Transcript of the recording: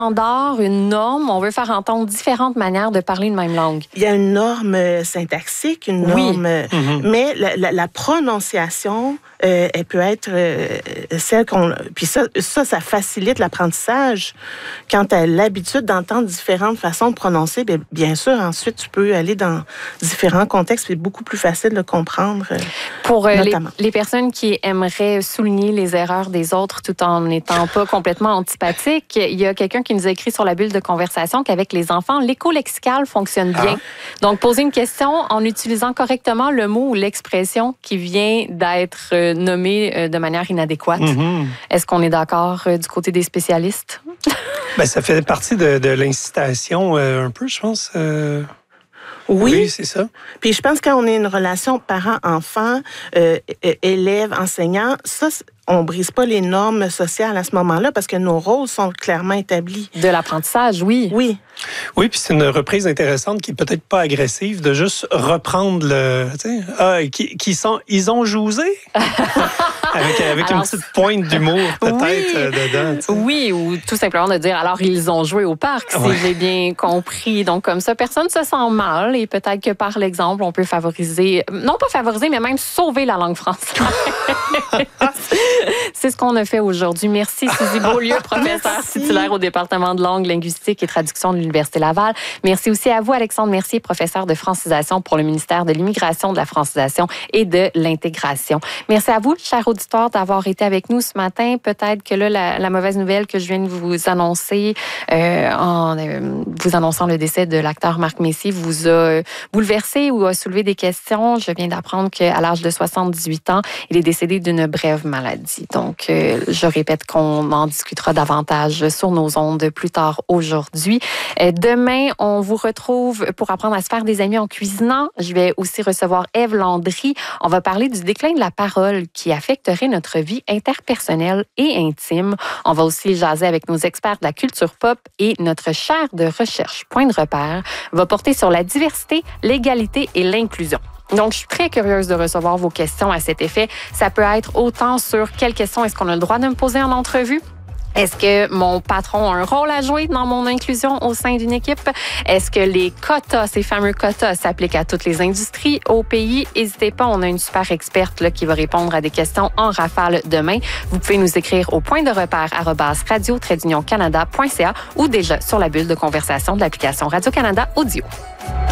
standard, une norme, on veut faire entendre différentes manières de parler une même langue. Il y a une norme syntaxique, une norme, mais la prononciation, elle peut être celle qu'on... Puis ça facilite l'apprentissage. Quand tu as l'habitude d'entendre différentes façons de prononcer, bien sûr, ensuite, tu peux aller dans différents contextes, c'est beaucoup plus facile de comprendre. Pour les personnes qui aimeraient souligner les erreurs des autres tout en n'étant pas complètement antipathiques, il y a quelqu'un qui nous a écrit sur la bulle de conversation qu'avec les enfants, l'écho lexical fonctionne bien. Donc, poser une question en utilisant correctement le mot ou l'expression qui vient d'être nommé de manière inadéquate. Est-ce qu'on est d'accord du côté des spécialistes? Ben, ça fait partie de l'incitation un peu, je pense. Oui, c'est ça. Puis je pense que quand on est une relation parent-enfant, élève-enseignant, ça, on brise pas les normes sociales à ce moment-là parce que nos rôles sont clairement établis. De l'apprentissage, oui. Oui. Oui, puis c'est une reprise intéressante qui est peut-être pas agressive, de juste reprendre le... Tu sais, ils ont jousé? avec une petite pointe d'humour, peut-être, dedans. Tu sais. Oui, ou tout simplement de dire, alors, ils ont joué au parc, si j'ai bien compris. Donc, comme ça, personne ne se sent mal et peut-être que par l'exemple, on peut favoriser, non pas favoriser, mais même sauver la langue française. C'est ce qu'on a fait aujourd'hui. Merci, Suzy Beaulieu, professeure titulaire au département de langue, linguistique et traduction de l'Université Laval. Merci aussi à vous, Alexandre Mercier, professeur de francisation pour le ministère de l'Immigration, de la francisation et de l'intégration. Merci à vous, cher auditoire, d'avoir été avec nous ce matin. Peut-être que là, la mauvaise nouvelle que je viens de vous annoncer, en vous annonçant le décès de l'acteur Marc Messier, vous a bouleversé ou a soulevé des questions. Je viens d'apprendre qu'à l'âge de 78 ans, il est décédé d'une brève maladie. Donc, je répète qu'on en discutera davantage sur nos ondes plus tard aujourd'hui. Demain, on vous retrouve pour apprendre à se faire des amis en cuisinant. Je vais aussi recevoir Ève Landry. On va parler du déclin de la parole qui affecterait notre vie interpersonnelle et intime. On va aussi jaser avec nos experts de la culture pop et notre chaire de recherche Point de repère va porter sur la diversité, l'égalité et l'inclusion. Donc, je suis très curieuse de recevoir vos questions à cet effet. Ça peut être autant sur quelles questions est-ce qu'on a le droit de me poser en entrevue? Est-ce que mon patron a un rôle à jouer dans mon inclusion au sein d'une équipe? Est-ce que les quotas, ces fameux quotas, s'appliquent à toutes les industries au pays? N'hésitez pas, on a une super experte là, qui va répondre à des questions en rafale demain. Vous pouvez nous écrire au point de repère @radio-canada.ca ou déjà sur la bulle de conversation de l'application Radio-Canada Audio.